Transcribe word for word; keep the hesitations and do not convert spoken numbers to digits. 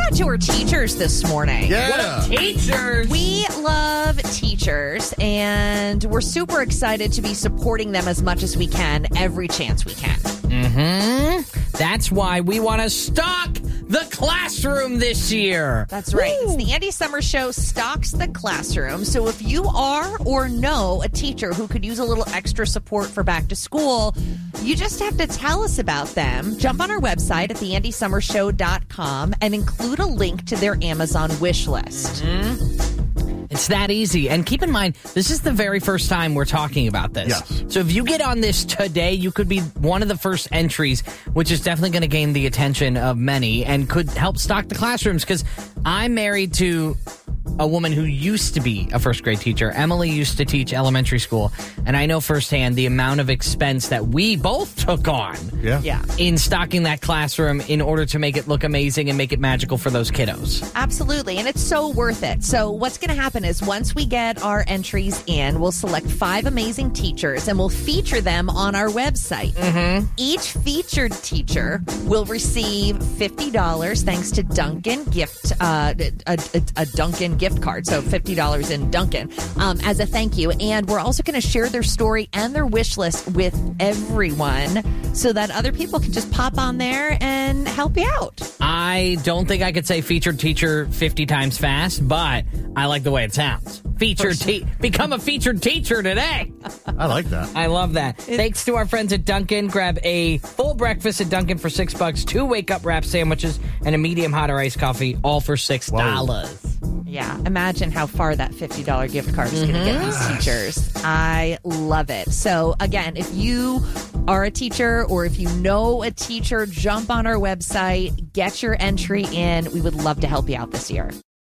out to our teachers this morning. Yeah. What up, teachers? We love teachers, and we're super excited to be supporting them as much as we can, every chance we can. Mm-hmm. That's why we want to stock the classroom this year. That's right. Woo. It's the Andy Summer Show stocks the classroom. So if you are or know a teacher who could use a little extra support for back to school, you just have to tell us about them. Jump on our website at the andy summer show dot com and include a link to their Amazon wish list. Mm-hmm. It's that easy. And keep in mind, this is the very first time we're talking about this. Yes. So if you get on this today, you could be one of the first entries, which is definitely going to gain the attention of many and could help stock the classrooms. Because I'm married to a woman who used to be a first grade teacher. Emily used to teach elementary school. And I know firsthand the amount of expense that we both took on Yeah. Yeah. in stocking that classroom in order to make it look amazing and make it magical for those kiddos. Absolutely. And it's so worth it. So what's going to happen is once we get our entries in, we'll select five amazing teachers and we'll feature them on our website. Mm-hmm. Each featured teacher will receive fifty dollars thanks to Dunkin' gift, uh, a, a, a Dunkin' gift card. So fifty dollars in Dunkin' um, as a thank you. And we're also going to share their story and their wish list with everyone so that other people can just pop on there and help you out. I don't think I could say featured teacher fifty times fast, but I like the way it sounds. Featured te- become a featured teacher today. I like that. I love that. Thanks to our friends at Dunkin'. Grab a full breakfast at Dunkin' for six bucks, two wake up wrap sandwiches, and a medium hot or iced coffee, all for six dollars. Yeah, imagine how far that fifty dollars gift card is going to get these teachers. I love it. So, again, if you are a teacher or if you know a teacher, jump on our website, get your entry in. We would love to help you out this year.